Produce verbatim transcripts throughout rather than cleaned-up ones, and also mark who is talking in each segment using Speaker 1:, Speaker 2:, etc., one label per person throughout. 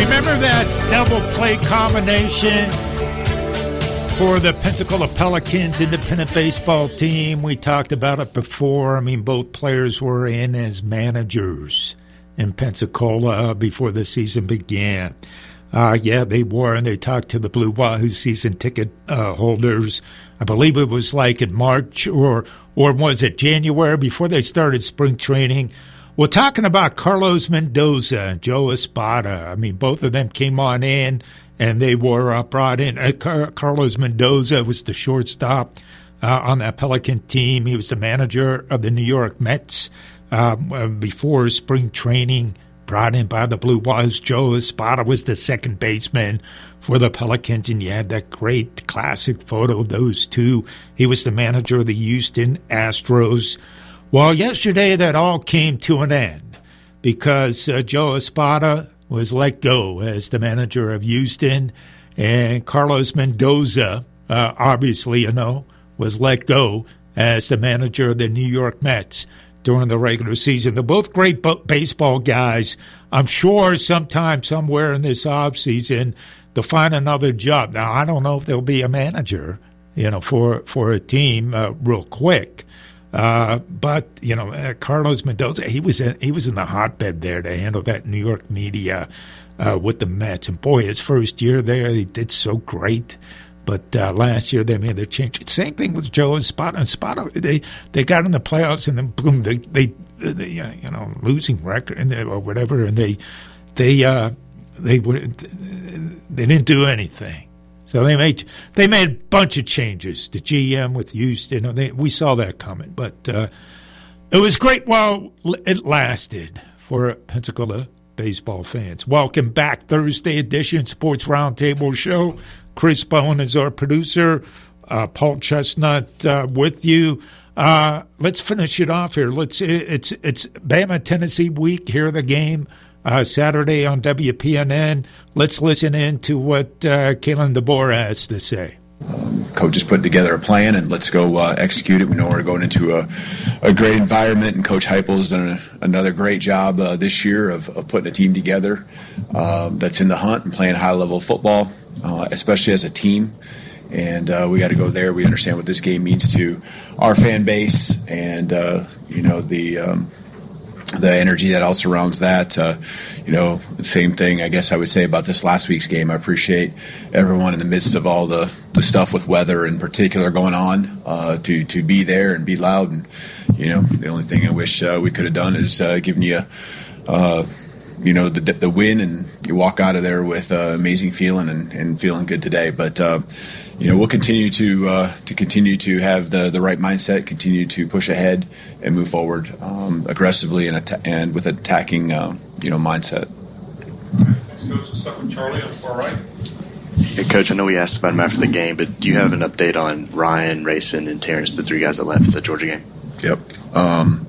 Speaker 1: Remember that double play combination for the Pensacola Pelicans independent baseball team? We talked about it before. I mean, both players were in as managers in Pensacola before the season began. Uh, yeah, they were, and they talked to the Blue Wahoo season ticket uh, holders. I believe it was like in March or or was it January before they started spring training. We're talking about Carlos Mendoza and Joe Espada. I mean, both of them came on in, and they were uh, brought in. Uh, Car- Carlos Mendoza was the shortstop uh, on that Pelican team. He was the manager of the New York Mets uh, before spring training, brought in by the Blue Wahoos. Joe Espada was the second baseman for the Pelicans, and you had that great classic photo of those two. He was the manager of the Houston Astros. Well, yesterday that all came to an end because uh, Joe Espada was let go as the manager of Houston, and Carlos Mendoza, uh, obviously, you know, was let go as the manager of the New York Mets during the regular season. They're both great bo- baseball guys. I'm sure sometime, somewhere in this offseason, they'll find another job. Now, I don't know if there'll be a manager, you know, for, for a team uh, real quick. Uh, but you know, uh, Carlos Mendoza, he was in, he was in the hotbed there to handle that New York media uh, with the Mets. And boy, his first year there, he did so great. But uh, last year they made their change. Same thing with Joe Espada. And Espada, they they got in the playoffs and then boom, they they, they uh, you know losing record and they, or whatever, and they they uh, they they didn't do anything. So they made they made a bunch of changes. The G M with Houston, they, we saw that coming. But uh, it was great while it lasted for Pensacola baseball fans. Welcome back, Thursday edition Sports Roundtable Show. Chris Bowen is our producer. Uh, Paul Chestnut uh, with you. Uh, let's finish it off here. Let's it's it's Bama Tennessee week. Here the game. Uh, Saturday on W P N N. Let's listen in to what uh, Kalen DeBoer has to say.
Speaker 2: Um, coach has put together a plan, and let's go uh, execute it. We know we're going into a, a great environment, and Coach Heupel has done a, another great job uh, this year of, of putting a team together uh, that's in the hunt and playing high-level football, uh, especially as a team. And uh, we got to go there. We understand what this game means to our fan base, and uh, you know the. Um, the energy that all surrounds that. Uh, you know, same thing I guess I would say about this last week's game. I appreciate everyone in the midst of all the, the stuff with weather in particular going on uh, to, to be there and be loud. And, you know, the only thing I wish uh, we could have done is uh, given you, uh, you know, the the win, and you walk out of there with an uh, amazing feeling and, and feeling good today. But, uh, you know, we'll continue to uh, to continue to have the, the right mindset, continue to push ahead and move forward um, aggressively and atta- and with attacking, uh, you know, mindset.
Speaker 3: Thanks, Coach. Let's start with Charlie on the far right.
Speaker 4: Hey, Coach, I know we asked about him after the game, but do you have an update on Ryan, Rayson, and Terrence, the three guys that left the Georgia game?
Speaker 2: Yep. Um,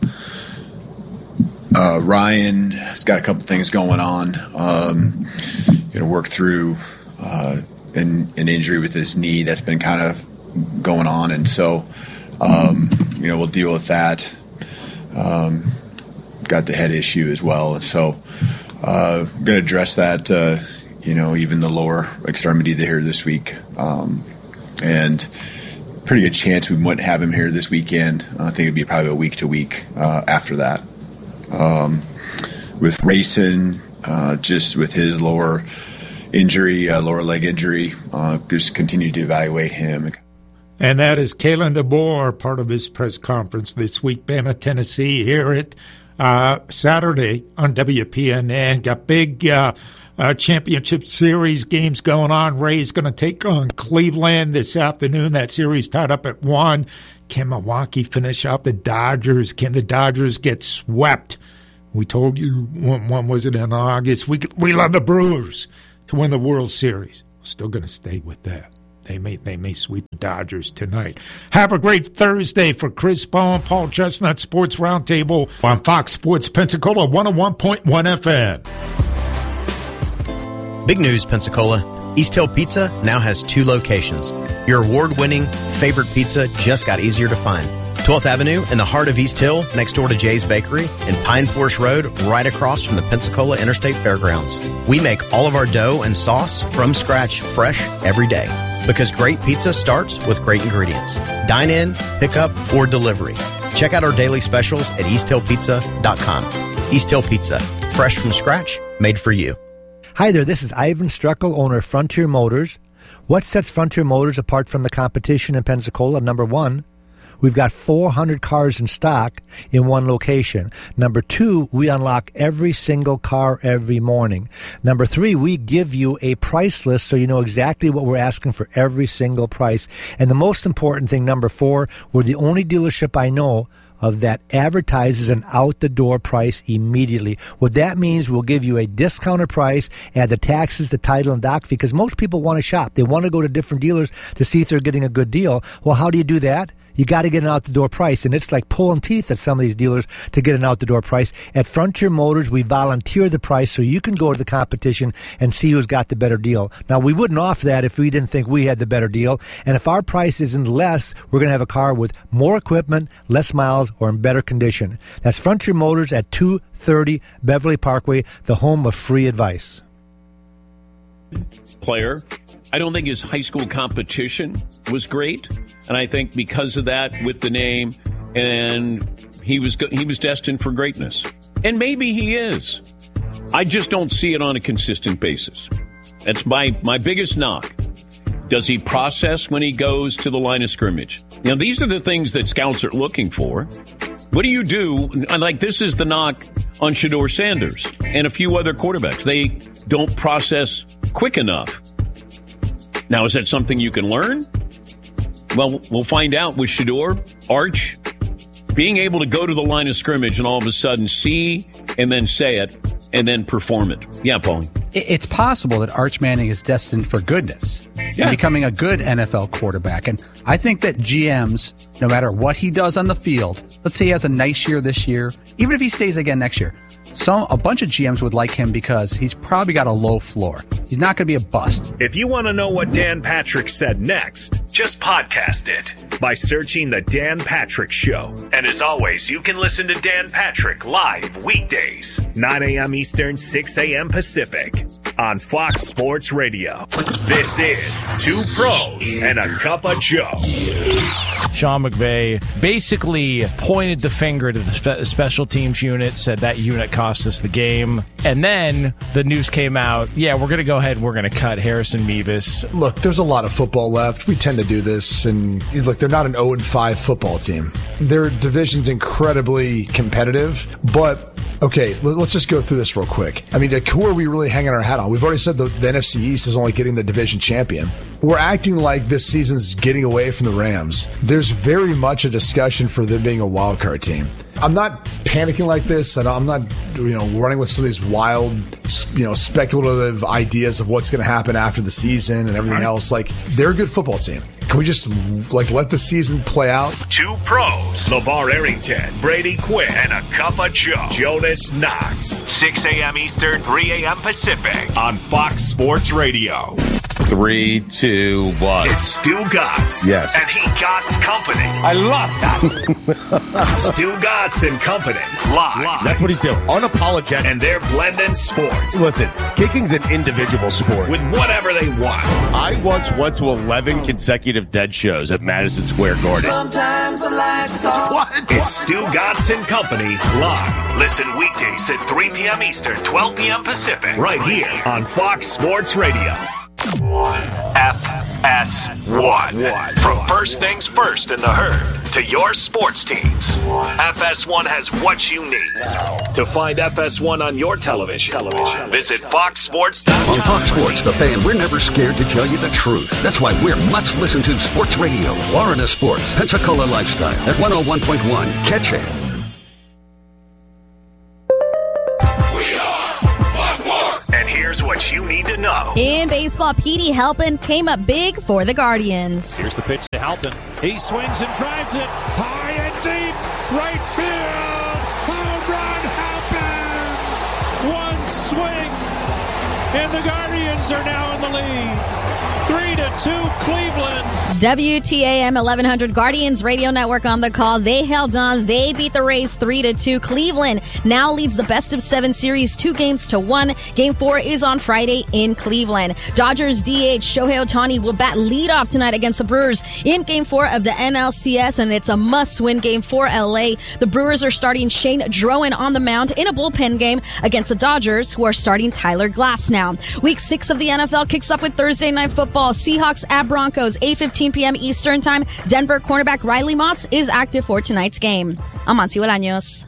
Speaker 2: uh, Ryan has got a couple things going on. Um, you know, work through uh, an, an injury with his knee that's been kind of going on, and so um, you know we'll deal with that. Um, got the head issue as well, and so uh, we're going to address that. Uh, you know, even the lower extremity here this week, um, and pretty good chance we wouldn't have him here this weekend. I think it'd be probably a week to week uh, after that. Um, with Rayson, uh, just with his lower injury, uh, lower leg injury, uh, just continue to evaluate him.
Speaker 1: And that is Kalen DeBoer, part of his press conference this week. Bama, Tennessee, hear it uh, Saturday on W P N N. Got big uh, uh, championship series games going on. Ray's going to take on Cleveland this afternoon. That series tied up at one. Can Milwaukee finish out the Dodgers? Can the Dodgers get swept? We told you, when, when was it, in August? We we love the Brewers to win the World Series. Still going to stay with that. They may they may sweep the Dodgers tonight. Have a great Thursday for Chris Bowen, Paul Chestnut, Sports Roundtable on Fox Sports Pensacola, one oh one point one F M.
Speaker 5: Big news, Pensacola. East Hill Pizza now has two locations. Your award-winning favorite pizza just got easier to find. twelfth Avenue in the heart of East Hill, next door to Jay's Bakery, and Pine Forest Road, right across from the Pensacola Interstate Fairgrounds. We make all of our dough and sauce from scratch, fresh every day. Because great pizza starts with great ingredients. Dine in, pick up, or delivery. Check out our daily specials at east hill pizza dot com. East Hill Pizza, fresh from scratch, made for you.
Speaker 6: Hi there, this is Ivan Struckel, owner of Frontier Motors. What sets Frontier Motors apart from the competition in Pensacola? Number one, we've got four hundred cars in stock in one location. Number two, we unlock every single car every morning. Number three, we give you a price list so you know exactly what we're asking for every single price. And the most important thing, number four, we're the only dealership I know of that advertises an out-the-door price immediately. What that means, we'll give you a discounted price, add the taxes, the title, and doc fee, because most people want to shop. They want to go to different dealers to see if they're getting a good deal. Well, how do you do that? You got to get an out-the-door price, and it's like pulling teeth at some of these dealers to get an out-the-door price. At Frontier Motors, we volunteer the price so you can go to the competition and see who's got the better deal. Now, we wouldn't offer that if we didn't think we had the better deal, and if our price isn't less, we're going to have a car with more equipment, less miles, or in better condition. That's Frontier Motors at two thirty Beverly Parkway, the home of free advice.
Speaker 7: Player. I don't think his high school competition was great, and I think because of that, with the name, and he was he was destined for greatness. And maybe he is. I just don't see it on a consistent basis. That's my, my biggest knock. Does he process when he goes to the line of scrimmage? Now, these are the things that scouts are looking for. What do you do? Like, this is the knock on Shedeur Sanders and a few other quarterbacks. They don't process quick enough. Now, is that something you can learn? Well, we'll find out with Shedeur. Arch, being able to go to the line of scrimmage and all of a sudden see and then say it and then perform it. Yeah, Paulie.
Speaker 8: It's possible that Arch Manning is destined for goodness yeah. and becoming a good N F L quarterback. And I think that G Ms, no matter what he does on the field, let's say he has a nice year this year, even if he stays again next year, some a bunch of G Ms would like him because he's probably got a low floor. He's not going to be a bust.
Speaker 9: If you want to know what Dan Patrick said next, just podcast it by searching The Dan Patrick Show. And as always, you can listen to Dan Patrick live weekdays, nine a.m. Eastern, six a.m. Pacific, on Fox Sports Radio. This is Two Pros and a Cup of Joe.
Speaker 10: Sean McVay basically pointed the finger to the spe- special teams unit, said that unit cost us the game. And then the news came out, yeah, we're going to go ahead and we're going to cut Harrison Mevis.
Speaker 11: Look, there's a lot of football left. We tend to do this. And look, they're not an oh and five football team. Their division's incredibly competitive. But, okay, let's just go through this real quick. I mean, like, who are we really hanging our hat on? We've already said the, the N F C East is only getting the division champion. We're acting like this season's getting away from the Rams. There's very much a discussion for them being a wild card team. I'm not panicking like this, and I'm not, you know, running with some of these wild, you know, speculative ideas of what's going to happen after the season and everything else. Like, they're a good football team. Can we just, like, let the season play out?
Speaker 9: Two Pros, LeVar Arrington, Brady Quinn, and a Cup of Joe, Jonas Knox. six a.m. Eastern, three a.m. Pacific, on Fox Sports Radio.
Speaker 12: Three, two, one.
Speaker 9: It's Stu Gatz.
Speaker 12: Yes.
Speaker 9: And he Gatz Company.
Speaker 12: I love that.
Speaker 9: Stu Gatz and Company. Live. Live.
Speaker 12: That's what he's doing. Unapologetic.
Speaker 9: And they're blending sports.
Speaker 12: Listen, kicking's an individual sport.
Speaker 9: With whatever they want.
Speaker 12: I once went to eleven consecutive dead shows at Madison Square Garden.
Speaker 13: Sometimes I like to talk.
Speaker 9: What? It's Stu Gatz and Company. Live. Listen weekdays at three p.m. Eastern, twelve p.m. Pacific. Right here on Fox Sports Radio. F S one. From first things first in the herd to your sports teams, F S one has what you need. To find F S one on your television, television. visit fox sports dot com.
Speaker 14: On Fox Sports, the fan, we're never scared to tell you the truth. That's why we're much listened to sports radio. Florida Sports, Pensacola Lifestyle at one oh one point one. Catch it.
Speaker 9: Here's what you need to know.
Speaker 15: In baseball, Petey Halpin came up big for the Guardians.
Speaker 16: Here's the pitch to Halpin. He swings and drives it high and deep. Right field. Home run, Halpin. One swing, and the Guardians are now in the lead. three to two Cleveland.
Speaker 15: W T A M eleven hundred Guardians Radio Network on the call. They held on. They beat the Rays three to two. Cleveland now leads the best of seven series two games to one. Game four is on Friday in Cleveland. Dodgers D H Shohei Ohtani will bat leadoff tonight against the Brewers in game four of the N L C S, and it's a must-win game for L A. The Brewers are starting Shane Drowan on the mound in a bullpen game against the Dodgers, who are starting Tyler Glasnow. Week six of the N F L kicks off with Thursday Night Football. Seahawks at Broncos, eight fifteen p.m. Eastern Time. Denver cornerback Riley Moss is active for tonight's game. I'm Monty Bolaños.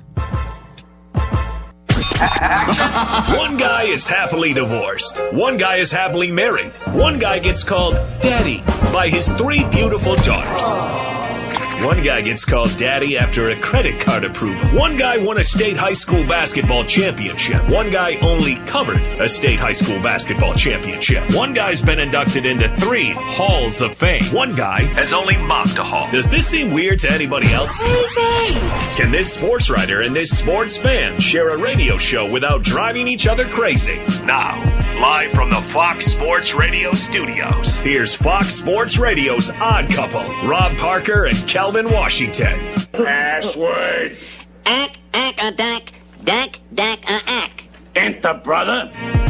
Speaker 9: One guy is happily divorced. One guy is happily married. One guy gets called Daddy by his three beautiful daughters. One guy gets called Daddy after a credit card approval. One guy won a state high school basketball championship. One guy only covered a state high school basketball championship. One guy's been inducted into three halls of fame. One guy has only mocked a hall. Does this seem weird to anybody else? Can this sports writer and this sports fan share a radio show without driving each other crazy? Now, live from the Fox Sports Radio studios, here's Fox Sports Radio's Odd Couple, Rob Parker and Kelvin Washington.
Speaker 17: Password.
Speaker 18: Ack, ack, a dack, dack, dack, a ack.
Speaker 17: Enter, brother.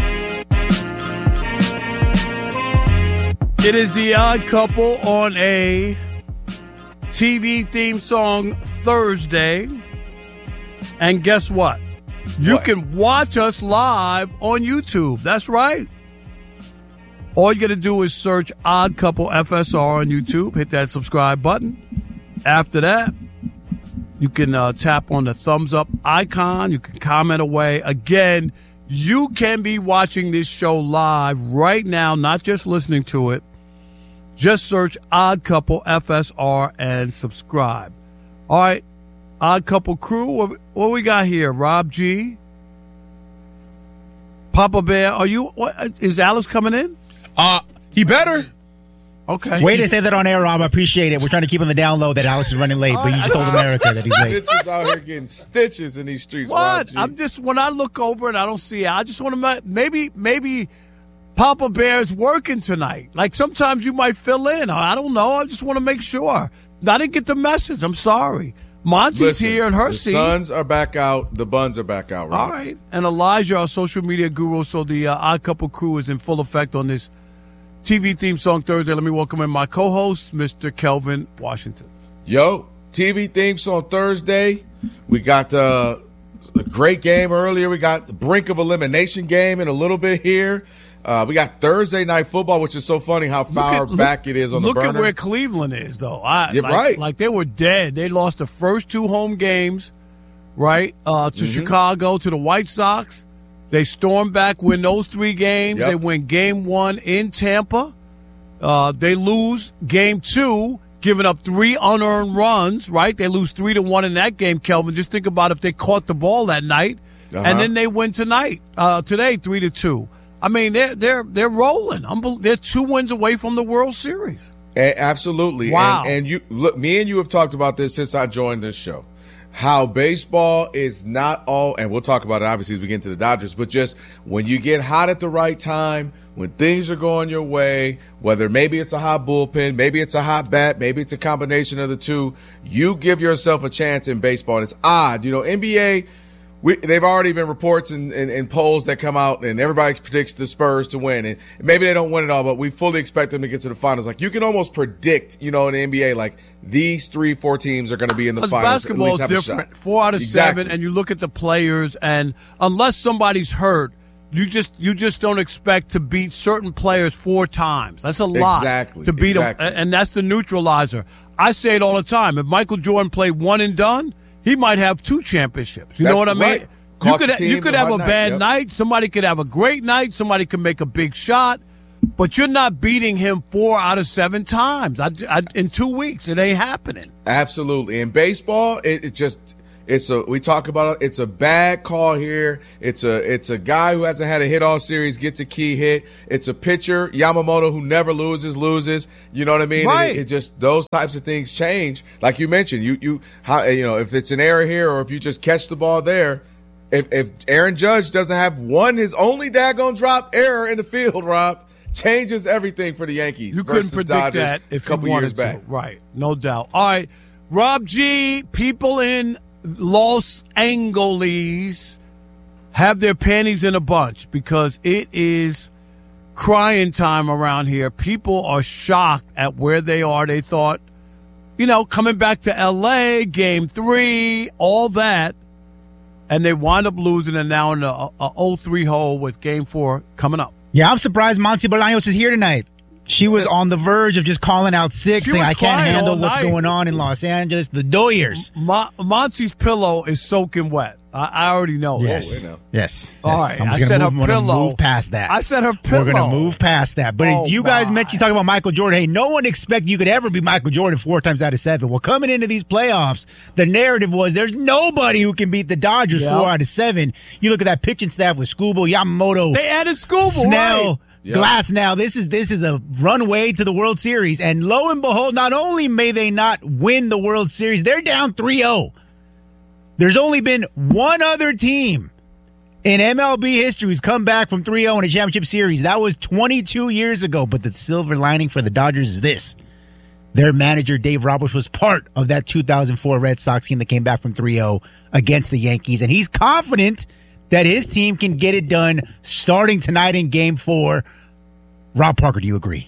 Speaker 19: It is the Odd Couple on a T V theme song Thursday. And guess what? You
Speaker 12: What?
Speaker 19: can watch us live on YouTube. That's right. All you got to do is search Odd Couple F S R on YouTube. Hit that subscribe button. After that, you can uh, tap on the thumbs up icon. You can comment away. Again, you can be watching this show live right now, not just listening to it. Just search Odd Couple F S R and subscribe. All right, Odd Couple crew, what, what we got here? Rob G, Papa Bear, are you? What, is Alice coming in?
Speaker 20: Uh, he better.
Speaker 19: Okay.
Speaker 20: Way to say that on air, Rob. I appreciate it. We're trying to keep on the down low that Alex is running late, but you just told America that he's late.
Speaker 12: Bitches out here getting stitches in these streets.
Speaker 19: What? I'm just, when I look over and I don't see it, I just want to, maybe, maybe Papa Bear's working tonight. Like sometimes you might fill in. I don't know. I just want to make sure. I didn't get the message. I'm sorry. Monty's
Speaker 12: Listen,
Speaker 19: here in her
Speaker 12: the
Speaker 19: seat.
Speaker 12: The Suns are back out. The Buns are back out. Right?
Speaker 19: All right. And Elijah, our social media guru. So the uh, Odd Couple crew is in full effect on this T V theme song Thursday. Let me welcome in my co-host, Mister Kelvin Washington.
Speaker 12: Yo, T V theme song Thursday. We got uh, a great game earlier. We got the brink of elimination game in a little bit here. Uh, we got Thursday night football, which is so funny how far
Speaker 19: Look at-
Speaker 12: back
Speaker 19: look-
Speaker 12: it is on the
Speaker 19: Look
Speaker 12: burner.
Speaker 19: at where Cleveland is, though. I,
Speaker 12: You're
Speaker 19: like,
Speaker 12: right.
Speaker 19: Like they were dead. They lost the first two home games, right, uh, to
Speaker 12: Mhm.
Speaker 19: Chicago, to the White Sox. They storm back, win those three games.
Speaker 12: Yep.
Speaker 19: They win game one in Tampa. Uh, they lose game two, giving up three unearned runs, right? They lose three to one in that game, Kelvin. Just think about if they caught the ball that night.
Speaker 12: Uh-huh.
Speaker 19: And then they win tonight, uh, today, three to two. I mean, they're they're they're rolling. Unbel- They're two wins away from the World Series.
Speaker 12: A- absolutely.
Speaker 19: Wow.
Speaker 12: And, and you look, me and you have talked about this since I joined this show. How baseball is not all, and we'll talk about it obviously as we get into the Dodgers, but just when you get hot at the right time, when things are going your way, whether maybe it's a hot bullpen, maybe it's a hot bat, maybe it's a combination of the two, you give yourself a chance in baseball. And it's odd. You know, N B A, we, they've already been reports and, and, and polls that come out, and everybody predicts the Spurs to win. And maybe they don't win it all, but we fully expect them to get to the finals. Like, you can almost predict, you know, in the N B A, like, these three, four teams are going to be in the
Speaker 19: Because
Speaker 12: finals.
Speaker 19: basketball
Speaker 12: at
Speaker 19: is
Speaker 12: least have a
Speaker 19: different.
Speaker 12: shot.
Speaker 19: Four out of
Speaker 12: Exactly.
Speaker 19: seven, and you look at the players, and unless somebody's hurt, you just you just don't expect to beat certain players four times. That's a lot
Speaker 12: Exactly.
Speaker 19: to beat
Speaker 12: Exactly.
Speaker 19: them, and that's the neutralizer. I say it all the time. If Michael Jordan played one and done, he might have two championships. You
Speaker 12: That's
Speaker 19: know what I mean?
Speaker 12: right.
Speaker 19: You
Speaker 12: Caught
Speaker 19: could
Speaker 12: the team
Speaker 19: you could
Speaker 12: the
Speaker 19: have
Speaker 12: hot
Speaker 19: a
Speaker 12: night,
Speaker 19: bad
Speaker 12: yep.
Speaker 19: night. Somebody could have a great night. Somebody could make a big shot. But you're not beating him four out of seven times. I, I, in two weeks, it ain't happening.
Speaker 12: Absolutely. In baseball, it, it just it's a we talk about it. It's a bad call here. It's a it's a guy who hasn't had a hit all series gets a key hit. It's a pitcher Yamamoto who never loses loses. You know what I mean?
Speaker 19: Right.
Speaker 12: And it, it just those types of things change. Like you mentioned, you you how you know if it's an error here or if you just catch the ball there. If if Aaron Judge doesn't have one his only daggone drop error in the field, Rob. changes everything for the Yankees.
Speaker 8: You couldn't
Speaker 12: versus
Speaker 8: predict
Speaker 12: Dodgers
Speaker 8: that if
Speaker 12: a couple
Speaker 8: you wanted
Speaker 12: years back.
Speaker 8: to. Right, no doubt. All right, Rob G, people in Los Angeles have their panties in a bunch because it is crying time around here. People are shocked at where they are. They thought, you know, coming back to L A, game three, all that, and they wind up losing and now in a, a oh three hole with game four coming up.
Speaker 20: Yeah, I'm surprised Monty Bolaños is here tonight. She was on the verge of just calling out sick,
Speaker 8: She
Speaker 20: saying,
Speaker 8: was
Speaker 20: I can't
Speaker 8: crying
Speaker 20: handle
Speaker 8: all
Speaker 20: what's
Speaker 8: night.
Speaker 20: going on in Los Angeles. The Doyers.
Speaker 8: Mo- Monty's pillow is soaking wet. I, I already know.
Speaker 20: Yes.
Speaker 8: Oh,
Speaker 20: Yes.
Speaker 8: All
Speaker 20: yes.
Speaker 8: right.
Speaker 20: I'm
Speaker 8: I
Speaker 20: just gonna
Speaker 8: said
Speaker 20: move,
Speaker 8: her
Speaker 20: I'm gonna
Speaker 8: pillow.
Speaker 20: move past that.
Speaker 8: I said her pillow.
Speaker 20: We're going to move past that. But
Speaker 8: Oh,
Speaker 20: you guys mentioned, you talk about Michael Jordan. Hey, no one expected you could ever be Michael Jordan four times out of seven. Well, coming into these playoffs, the narrative was there's nobody who can beat the Dodgers
Speaker 8: Yep.
Speaker 20: four out of seven. You look at that pitching staff with Scooble, Yamamoto.
Speaker 8: They added Scooble,
Speaker 20: Snell.
Speaker 8: right.
Speaker 12: Yep.
Speaker 20: Glass now. This is this is a runway to the World Series. And lo and behold, not only may they not win the World Series, they're down three oh. There's only been one other team in M L B history who's come back from three oh in a championship series. That was twenty-two years ago. But the silver lining for the Dodgers is this. Their manager, Dave Roberts, was part of that two thousand four Red Sox team that came back from three oh against the Yankees. And he's confident that his team can get it done starting tonight in game four. Rob Parker, do you agree?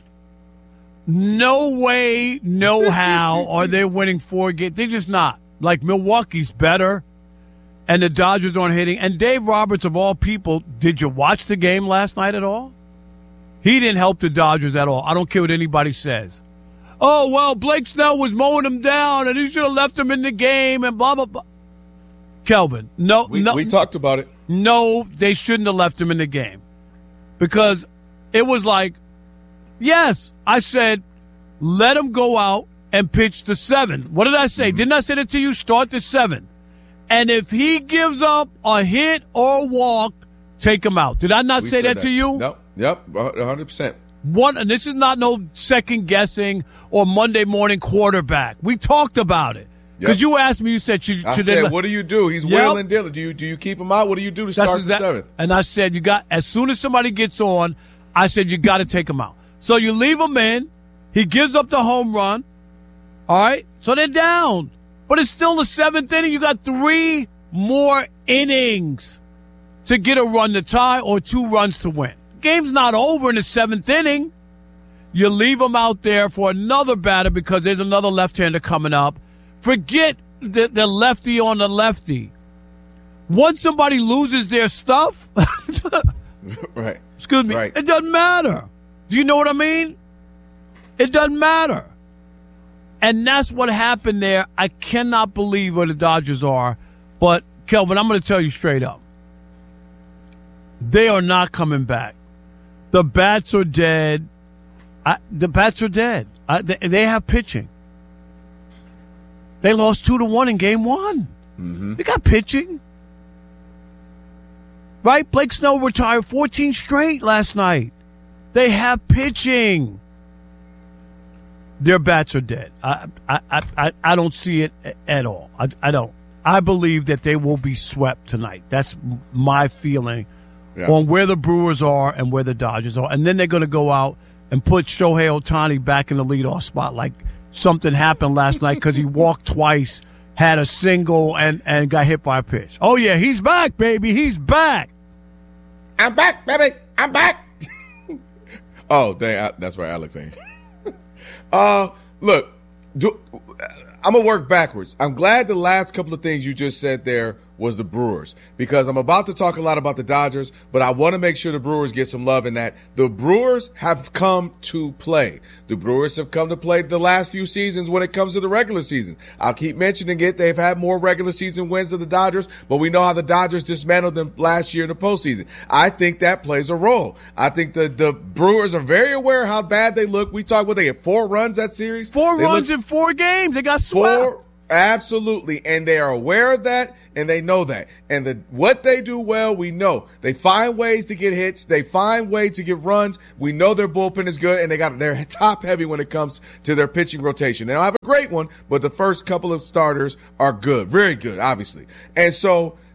Speaker 8: No way, no how are they winning four games. They're just not. Like, Milwaukee's better, and the Dodgers aren't hitting. And Dave Roberts, of all people, did you watch the game last night at all? He didn't help the Dodgers at all. I don't care what anybody says. Oh, well, Blake Snell was mowing him down, and he should have left him in the game, and blah, blah, blah. Kelvin, no.
Speaker 12: We,
Speaker 8: no,
Speaker 12: we talked about it.
Speaker 8: No, they shouldn't have left him in the game. Because it was like, yes, I said, let him go out and pitch the seventh. What did I say?
Speaker 12: Mm-hmm.
Speaker 8: Didn't I say that to you? Start the seventh. And if he gives up a hit or a walk, take him out. Did I not
Speaker 12: We
Speaker 8: say
Speaker 12: said
Speaker 8: that, to you?
Speaker 12: Nope. Yep. one hundred percent.
Speaker 8: One, and this is not no second guessing or Monday morning quarterback. We talked about it. Because
Speaker 12: Yep.
Speaker 8: you asked me, you said, should,
Speaker 12: I
Speaker 8: should
Speaker 12: said,
Speaker 8: they let-
Speaker 12: what do you do? He's
Speaker 8: Yep.
Speaker 12: wheeling dealing. Do you do you keep him out? What do you do to
Speaker 8: That's
Speaker 12: start the
Speaker 8: exact-
Speaker 12: seventh?
Speaker 8: And I said, you got as soon as somebody gets on, I said you got to take him out. So you leave him in. He gives up the home run. All right, so they're down, but it's still the seventh inning. You got three more innings to get a run to tie or two runs to win. Game's not over in the seventh inning. You leave him out there for another batter because there's another left-hander coming up. Forget the, the lefty on the lefty. Once somebody loses their stuff,
Speaker 12: Right.
Speaker 8: excuse me,
Speaker 12: Right.
Speaker 8: it doesn't matter. Do you know what I mean? It doesn't matter. And that's what happened there. I cannot believe where the Dodgers are. But, Kelvin, I'm going to tell you straight up. They are not coming back. The bats are dead. I, the bats are dead. I, they, they have pitching. They lost two to one in game one.
Speaker 12: Mm-hmm.
Speaker 8: They got pitching. Right? Blake Snell retired fourteen straight last night. They have pitching. Their bats are dead. I I, I, I, I don't see it at all. I, I don't. I believe that they will be swept tonight. That's my feeling
Speaker 12: Yeah.
Speaker 8: on where the Brewers are and where the Dodgers are. And then they're going to go out and put Shohei Ohtani back in the leadoff spot like something happened last night because he walked twice, had a single, and, and got hit by a pitch. Oh, yeah, he's back, baby. He's back.
Speaker 12: I'm back, baby. I'm back. Oh, dang. I, that's right, Alex ain't. uh, look, do, I'm going to work backwards. I'm glad the last couple of things you just said there was the Brewers, because I'm about to talk a lot about the Dodgers, but I want to make sure the Brewers get some love in that. The Brewers have come to play. The Brewers have come to play the last few seasons when it comes to the regular season. I'll keep mentioning it. They've had more regular season wins than the Dodgers, but we know how the Dodgers dismantled them last year in the postseason. I think that plays a role. I think the, the Brewers are very aware how bad they look. We talked, what they had four runs that series?
Speaker 8: Four
Speaker 12: They
Speaker 8: runs
Speaker 12: look-
Speaker 8: in four games. They got swept.
Speaker 12: Four, absolutely, and they are aware of that, and they know that. And the, what they do well, we know. They find ways to get hits. They find ways to get runs. We know their bullpen is good, and they got they're top heavy when it comes to their pitching rotation. They don't have a great one, but the first couple of starters are good, very good, obviously. And so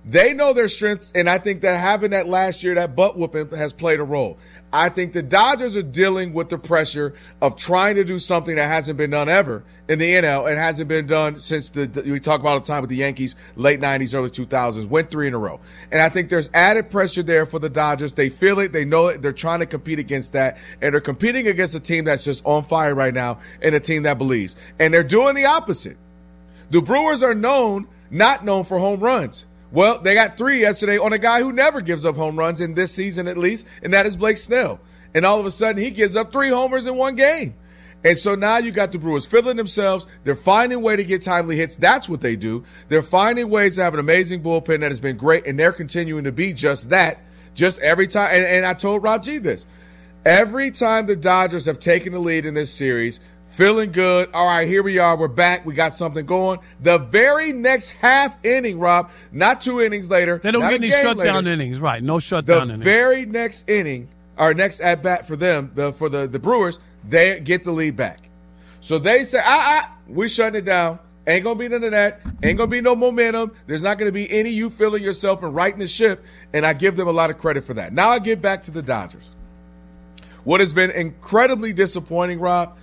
Speaker 12: They know their strengths, and I think that having that last year, that butt whooping has played a role. I think the Dodgers are dealing with the pressure of trying to do something that hasn't been done ever in the N L and hasn't been done since the we talk about all the time with the Yankees, late nineties, early two thousands, went three in a row. And I think there's added pressure there for the Dodgers. They feel it. They know it. They're trying to compete against that. And they're competing against a team that's just on fire right now and a team that believes. And they're doing the opposite. The Brewers are known, not known for home runs. Well, they got three yesterday on a guy who never gives up home runs in this season at least, and that is Blake Snell. And all of a sudden, he gives up three homers in one game. And so now you got the Brewers feeling themselves. They're finding a way to get timely hits. That's what they do. They're finding ways to have an amazing bullpen that has been great, and they're continuing to be just that. Just every time. And, and I told Rob G this. Every time the Dodgers have taken the lead in this series, feeling good. All right, here we are. We're back. We got something going. The very next half inning, Rob, not two innings later.
Speaker 19: They don't
Speaker 12: not
Speaker 19: get any shutdown innings, right? No shutdown
Speaker 12: the
Speaker 19: innings.
Speaker 12: The very next inning, or next at bat for them, the for the, the Brewers, they get the lead back. So they say, ah, ah, we shutting it down. Ain't going to be none of that. Ain't going to be no momentum. There's not going to be any you feeling yourself and righting the ship. And I give them a lot of credit for that. Now I get back to the Dodgers. What has been incredibly disappointing, Rob,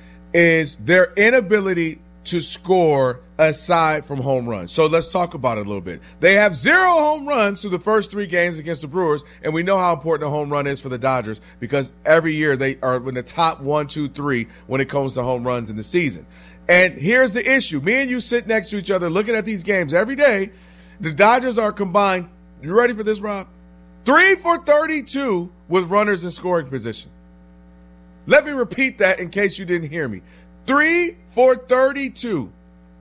Speaker 12: is their inability to score aside from home runs. So let's talk about it a little bit. They have zero home runs through the first three games against the Brewers, and we know how important a home run is for the Dodgers because every year they are in the top one, two, three when it comes to home runs in the season. And here's the issue. Me and you sit next to each other looking at these games every day. The Dodgers are combined, you ready for this, Rob? three for thirty-two with runners in scoring position. Let me repeat that in case you didn't hear me. three for thirty-two.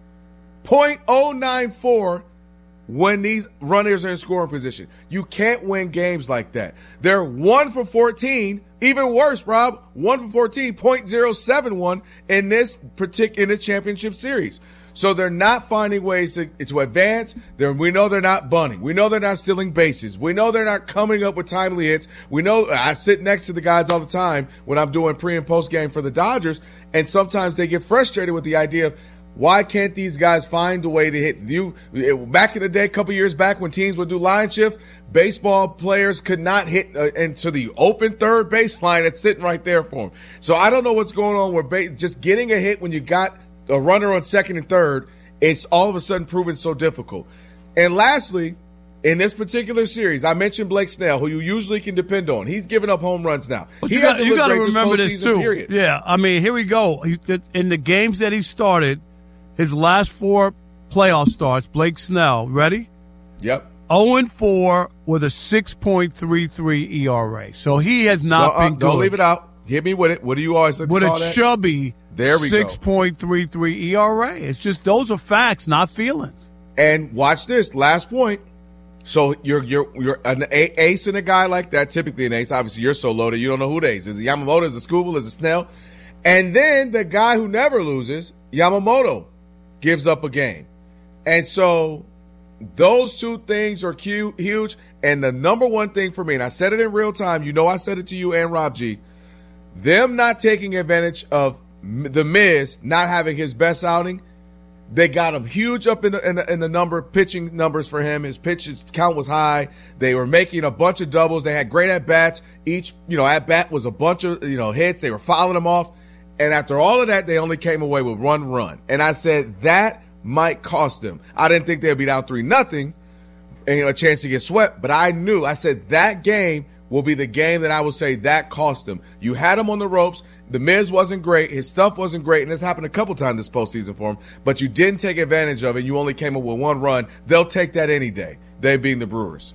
Speaker 12: point oh nine four when these runners are in scoring position. You can't win games like that. They're one for fourteen. Even worse, Rob, one for fourteen, point oh seven one in this particular in the championship series. So they're not finding ways to, to advance. They're, we know they're not bunting. We know they're not stealing bases. We know they're not coming up with timely hits. We know I sit next to the guys all the time when I'm doing pre and post game for the Dodgers, and sometimes they get frustrated with the idea of why can't these guys find a way to hit you? Back in the day, a couple years back, when teams would do line shift, baseball players could not hit uh, into the open third baseline that's sitting right there for them. So I don't know what's going on with ba- just getting a hit when you got a runner on second and third. It's all of a sudden proven so difficult. And lastly, in this particular series, I mentioned Blake Snell, who you usually can depend on. He's giving up home runs now.
Speaker 19: But
Speaker 12: he
Speaker 19: you got to remember
Speaker 12: this,
Speaker 19: this too.
Speaker 12: Period.
Speaker 19: Yeah, I mean, here we go. In the games that he started, his last four playoff starts, Blake Snell, ready?
Speaker 12: Yep.
Speaker 19: oh and four with a six point three three E R A. So he has not
Speaker 12: well, uh,
Speaker 19: been good.
Speaker 12: Don't leave it out. Hit me with it. What do you always like
Speaker 19: with
Speaker 12: to call
Speaker 19: a
Speaker 12: that?
Speaker 19: chubby
Speaker 12: there we
Speaker 19: six point three three E R A. It's just those are facts, not feelings.
Speaker 12: And watch this. Last point. So you're you're you're an ace in a guy like that, typically an ace. Obviously, you're so loaded, you don't know who the ace is. Is it Yamamoto? Is it Skubal? Is it Snell? And then the guy who never loses, Yamamoto, gives up a game. And so those two things are cute, huge. And the number one thing for me, and I said it in real time, you know I said it to you and Rob G, them not taking advantage of the Miz not having his best outing. They got him huge up in the, in the in the number pitching numbers for him. His pitch count was high. They were making a bunch of doubles. They had great at bats. Each you know at bat was a bunch of you know hits. They were fouling them off. And after all of that, they only came away with one run. And I said that might cost them. I didn't think they'd be down three nothing and you know a chance to get swept. But I knew. I said that game will be the game that I will say that cost them. You had him on the ropes. The Miz wasn't great. His stuff wasn't great, and it's happened a couple times this postseason for him. But you didn't take advantage of it. You only came up with one run. They'll take that any day, they being the Brewers.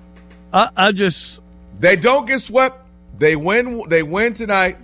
Speaker 19: I, I just
Speaker 12: – They don't get swept. They win They win tonight,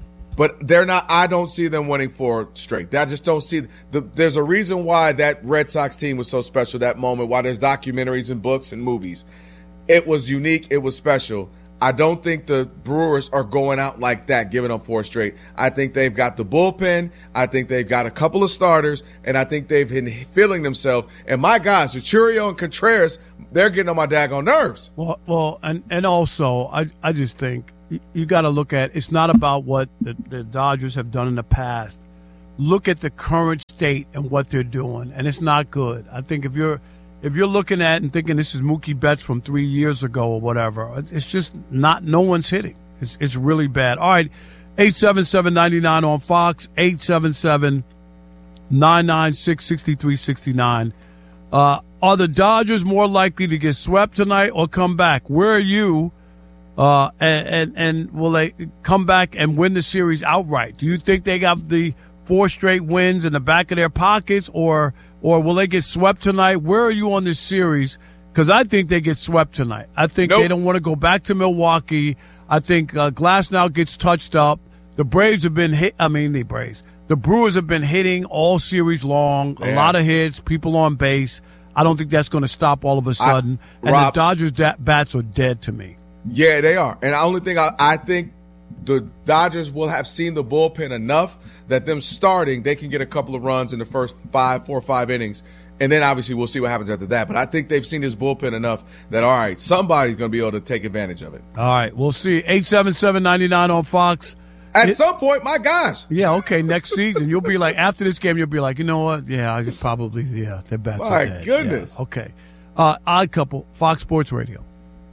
Speaker 12: but they're not – I don't see them winning four straight. I just don't see the, – there's a reason why that Red Sox team was so special that moment, why there's documentaries and books and movies. It was unique. It was special. I don't think the Brewers are going out like that, giving up four straight. I think they've got the bullpen. I think they've got a couple of starters, and I think they've been feeling themselves. And my gosh, Churio and Contreras, they're getting on my daggone nerves.
Speaker 19: Well, well, and, and also, I I just think you, you got to look at it's not about what the, the Dodgers have done in the past. Look at the current state and what they're doing, and it's not good. I think if you're if you're looking at and thinking this is Mookie Betts from three years ago or whatever, it's just not. No one's hitting. It's, it's really bad. All right, eight seven seven, nine nine on Fox, eight seven seven, nine nine six, six three six nine. Uh, are the Dodgers more likely to get swept tonight or come back? Where are you? Uh, and, and, and will they come back and win the series outright? Do you think they got the four straight wins in the back of their pockets, or or will they get swept tonight? Where are you on this series? Because I think they get swept tonight. I think nope. they don't want to go back to Milwaukee. I think uh, Glasnow gets touched up. The Braves have been hit. I mean, the Braves. The Brewers have been hitting all series long. A yeah. lot of hits, people on base. I don't think that's going to stop all of a sudden. I, and Rob, the Dodgers da- bats are dead to me.
Speaker 12: Yeah, they are. And the only thing I, I think the Dodgers will have seen the bullpen enough that them starting, they can get a couple of runs in the first five, four or five innings. And then obviously we'll see what happens after that. But I think they've seen this bullpen enough that, all right, somebody's going to be able to take advantage of it.
Speaker 19: All right, we'll see. eight seven seven, nine nine on Fox.
Speaker 12: At
Speaker 19: it,
Speaker 12: some point, my gosh.
Speaker 19: Yeah, okay, next season. You'll be like, after this game, you'll be like, you know what? Yeah, I could probably, yeah, their bats
Speaker 12: my
Speaker 19: are dead.
Speaker 12: goodness.
Speaker 19: Yeah, okay. Uh, Odd Couple, Fox Sports Radio.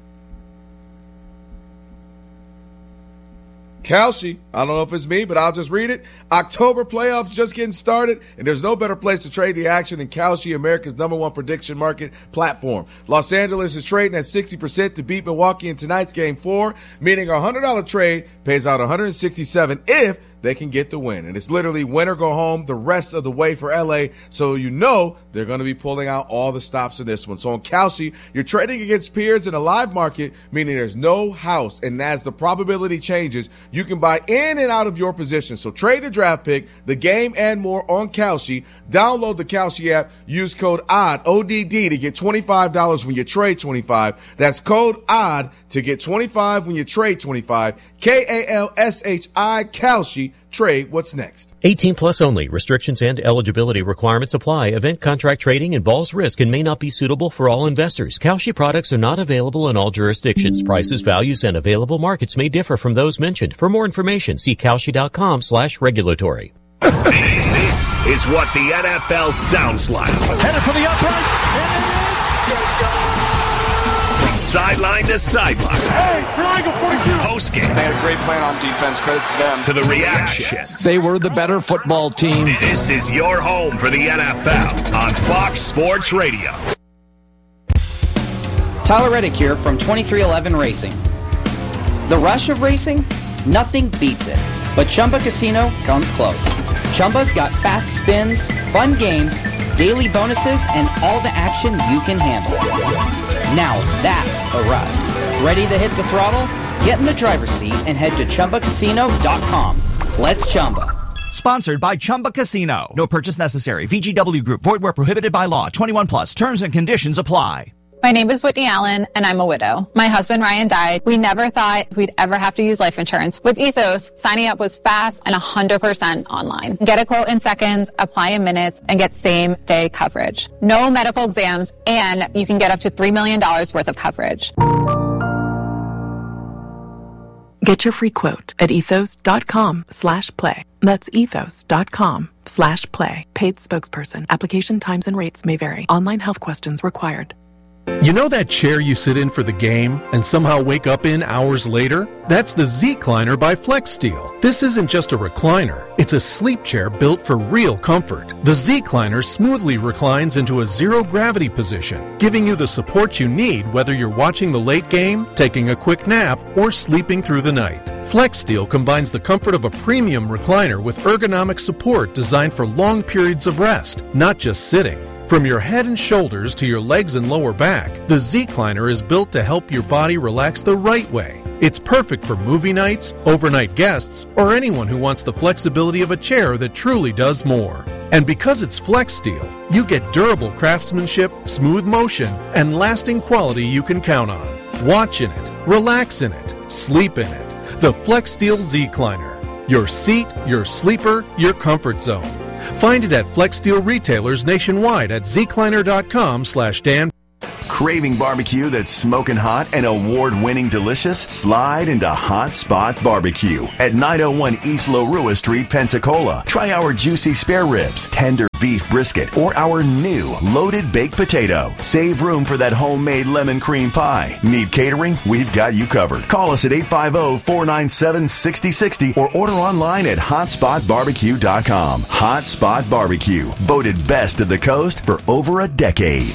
Speaker 12: Kalshi, I don't know if it's me, but I'll just read it. October playoffs just getting started, and there's no better place to trade the action than Kalshi, America's number one prediction market platform. Los Angeles is trading at sixty percent to beat Milwaukee in tonight's game four, meaning a one hundred dollars trade pays out one hundred sixty-seven dollars if they can get the win. And it's literally win or go home the rest of the way for L A, so you know they're going to be pulling out all the stops in this one. So on Kalshi, you're trading against peers in a live market, meaning there's no house. And as the probability changes, you can buy in and out of your position. So trade the draft pick, the game, and more on Kalshi. Download the Kalshi app. Use code ODD, O D D, to get twenty-five dollars when you trade twenty-five dollars. That's code ODD to get twenty-five dollars when you trade twenty-five dollars. K A L S H I, Kalshi. Trade what's next.
Speaker 21: eighteen plus only. Restrictions and eligibility requirements apply. Event contract trading involves risk and may not be suitable for all investors. Kalshi products are not available in all jurisdictions. Prices, values, and available markets may differ from those mentioned. For more information, see Kalshi.com slash regulatory.
Speaker 9: This is what the N F L sounds like.
Speaker 16: Headed for the uprights, and it is. Let's go.
Speaker 9: From sideline to sideline.
Speaker 16: Hey, triangle forty-two.
Speaker 9: Post game.
Speaker 22: They had a great plan on defense. Credit to them.
Speaker 9: To the reactions.
Speaker 23: They were the better football team.
Speaker 9: This is your home for the N F L on Fox Sports Radio.
Speaker 24: Tyler Reddick here from twenty-three eleven Racing. The rush of racing? Nothing beats it. But Chumba Casino comes close. Chumba's got fast spins, fun games, daily bonuses, and all the action you can handle. Now that's a ride. Ready to hit the throttle? Get in the driver's seat and head to Chumba Casino dot com. Let's Chumba.
Speaker 25: Sponsored by Chumba Casino. No purchase necessary. V G W Group. Void where prohibited by law. twenty-one plus. Terms and conditions apply.
Speaker 26: My name is Whitney Allen, and I'm a widow. My husband, Ryan, died. We never thought we'd ever have to use life insurance. With Ethos, signing up was fast and one hundred percent online. Get a quote in seconds, apply in minutes, and get same-day coverage. No medical exams, and you can get up to three million dollars worth of coverage.
Speaker 27: Get your free quote at ethos.com slash play. That's ethos.com slash play. Paid spokesperson. Application times and rates may vary. Online health questions required.
Speaker 28: You know that chair you sit in for the game and somehow wake up in hours later? That's the Z-Cliner by FlexSteel. This isn't just a recliner. It's a sleep chair built for real comfort. The Z-Cliner smoothly reclines into a zero-gravity position, giving you the support you need whether you're watching the late game, taking a quick nap, or sleeping through the night. FlexSteel combines the comfort of a premium recliner with ergonomic support designed for long periods of rest, not just sitting. From your head and shoulders to your legs and lower back, the Z-Cliner is built to help your body relax the right way. It's perfect for movie nights, overnight guests, or anyone who wants the flexibility of a chair that truly does more. And because it's FlexSteel, you get durable craftsmanship, smooth motion, and lasting quality you can count on. Watch in it, relax in it, sleep in it. The FlexSteel Z-Cliner. Your seat, your sleeper, your comfort zone. Find it at FlexSteel retailers nationwide at zcliner.com slash Dan.
Speaker 1: Craving barbecue that's smoking hot and award-winning delicious? Slide into Hot Spot Barbecue at nine oh one East Larua Street, Pensacola. Try our juicy spare ribs, tender beef brisket, or our new loaded baked potato. Save room for that homemade lemon cream pie. Need catering? We've got you covered. Call us at eight five zero, four nine seven, six zero six zero or order online at hot spot barbecue dot com. Hot Spot Barbecue, voted best of the coast for over a decade.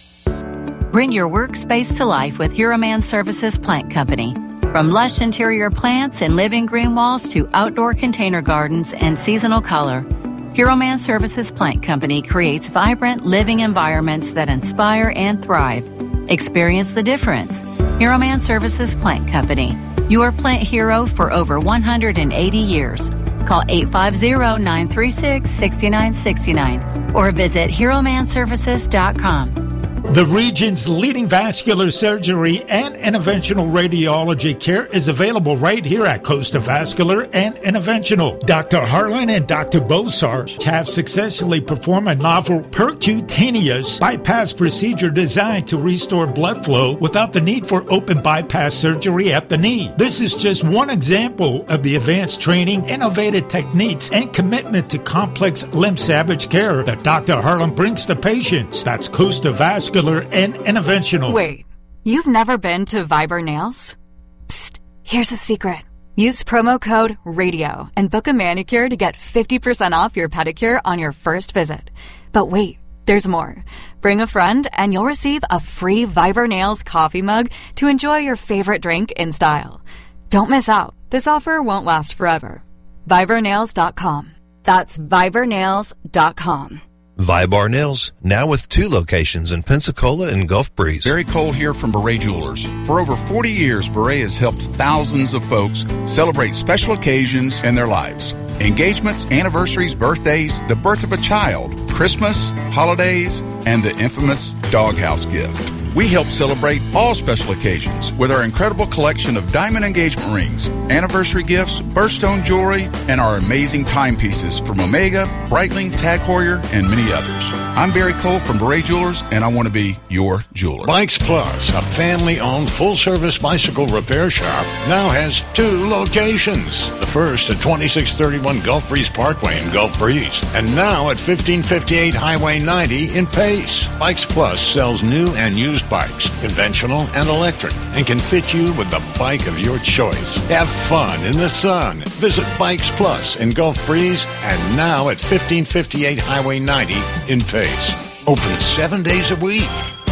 Speaker 2: Bring your workspace to life with Hero Man Services Plant Company. From lush interior plants and living green walls to outdoor container gardens and seasonal color, Hero Man Services Plant Company creates vibrant living environments that inspire and thrive. Experience the difference. Hero Man Services Plant Company, your plant hero for over one hundred eighty years. Call eight five zero, nine three six, six nine six nine or visit hero man services dot com.
Speaker 3: The region's leading vascular surgery and interventional radiology care is available right here at Costa Vascular and Interventional. Doctor Harlan and Doctor Bosar have successfully performed a novel percutaneous bypass procedure designed to restore blood flow without the need for open bypass surgery at the knee. This is just one example of the advanced training, innovative techniques, and commitment to complex limb salvage care that Doctor Harlan brings to patients. That's Costa Vascular and Interventional.
Speaker 4: Wait, you've never been to Viber Nails? Psst, here's a secret. Use promo code RADIO and book a manicure to get fifty percent off your pedicure on your first visit. But wait, there's more. Bring a friend and you'll receive a free Viber Nails coffee mug to enjoy your favorite drink in style. Don't miss out. This offer won't last forever. Viber Nails dot com. That's Viber Nails dot com.
Speaker 5: Vibar Nails, now with two locations in Pensacola and Gulf Breeze.
Speaker 6: Barry Cole here from Beret Jewelers. For over forty years, Beret has helped thousands of folks celebrate special occasions in their lives. Engagements, anniversaries, birthdays, the birth of a child, Christmas, holidays, and the infamous doghouse gift. We help celebrate all special occasions with our incredible collection of diamond engagement rings, anniversary gifts, birthstone jewelry, and our amazing timepieces from Omega, Breitling, Tag Heuer, and many others. I'm Barry Cole from Beret Jewelers, and I want to be your jeweler.
Speaker 16: Bikes Plus, a family-owned full-service bicycle repair shop, now has two locations. The first at twenty-six thirty-one Gulf Breeze Parkway in Gulf Breeze, and now at fifteen fifty-eight Highway ninety in Pace. Bikes Plus sells new and used bikes, conventional and electric, and can fit you with the bike of your choice. Have fun in the sun. Visit Bikes Plus in Gulf Breeze, and now at fifteen fifty-eight Highway ninety in Pace. Open seven days a week.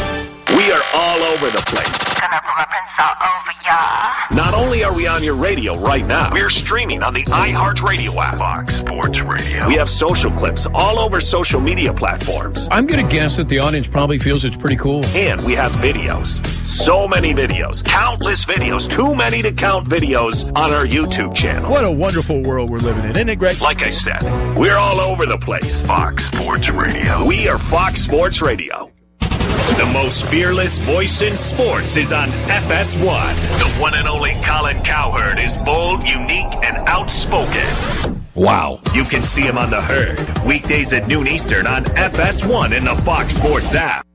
Speaker 9: We are all over the place. Not only are we on your radio right now, we're streaming on the iHeartRadio app. Fox Sports Radio. We have social clips all over social media platforms.
Speaker 23: I'm going to guess that the audience probably feels it's pretty cool.
Speaker 9: And we have videos. So many videos. Countless videos. Too many to count videos on our YouTube channel.
Speaker 23: What a wonderful world we're living in. Isn't it great?
Speaker 9: Like I said, we're all over the place. Fox Sports Radio. We are Fox Sports Radio. The most fearless voice in sports is on F S one. The one and only Colin Cowherd is bold, unique, and outspoken.
Speaker 23: Wow.
Speaker 9: You can see him on The Herd, weekdays at noon Eastern on F S one in the Fox Sports app.